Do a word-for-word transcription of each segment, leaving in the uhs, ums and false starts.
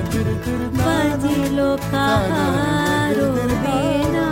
বাজলো কাহারো বীণা।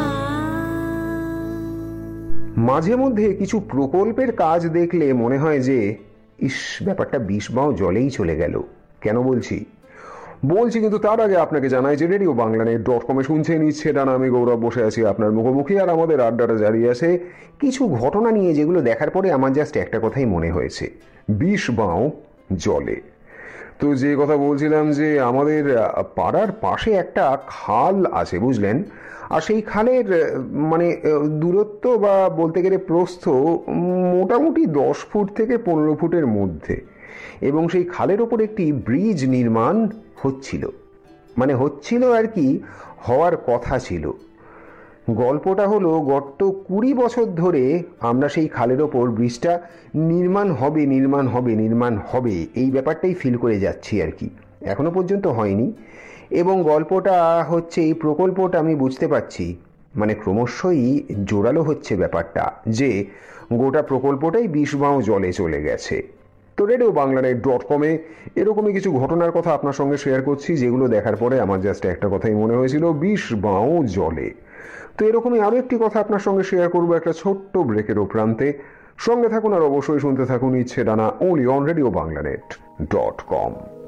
মাঝে মধ্যে কিছু প্রকল্পের কাজ দেখলে মনে হয় যে ইস, ব্যাপারটা বিষ বাও জলেই চলে গেল। কেন বলছি বলছি কিন্তু তার আগে আপনাকে জানাই যে রেডিও বাংলা নেট ডট কমে শুনছেন ইচ্ছে ডানা, আমি গৌরব বসে আছি আপনার মুখোমুখি, আর আমাদের আড্ডাটা জারি আছে কিছু ঘটনা নিয়ে, যেগুলো দেখার পরে আমার জাস্ট একটা কথাই মনে হয়েছে, বিষ বাও জলে। তো যে কথা বলছিলাম যে আমাদের পাড়ার পাশে একটা খাল আছে বুঝলেন, আর সেই খালের মানে দূরত্ব বা বলতে গেলে প্রস্থ মোটামুটি দশ ফুট থেকে পনেরো ফুটের মধ্যে, এবং সেই খালের ওপর একটি ব্রিজ নির্মাণ হচ্ছিল, মানে হচ্ছিল আর কি, হওয়ার কথা ছিল। গল্পটা হলো গত কুড়ি বছর ধরে আমরা সেই খালের ওপর ব্রিজটা নির্মাণ হবে নির্মাণ হবে নির্মাণ হবে এই ব্যাপারটাই ফিল করে যাচ্ছি আর কি, এখনো পর্যন্ত হয়নি। এবং গল্পটা হচ্ছে, এই প্রকল্পটা আমি বুঝতে পারছি মানে ক্রমশই জোরালো হচ্ছে ব্যাপারটা, যে গোটা প্রকল্পটাই বিষ বাও জলে চলে গেছে। তো রেডিও বাংলা নেট ডট কমে এরকমই কিছু ঘটনার কথা আপনার সঙ্গে শেয়ার করছি, যেগুলো দেখার পরে আমার জাস্ট একটা কথাই মনে হয়েছিল, বিষ বাও জলে। তো এরকমই আরো একটি কথা আপনার সঙ্গে শেয়ার করবো একটা ছোট্ট ব্রেকের প্রান্তে। সঙ্গে থাকুন আর অবশ্যই শুনতে থাকুন ইচ্ছে ডানা, only on radio Bangla net dot com.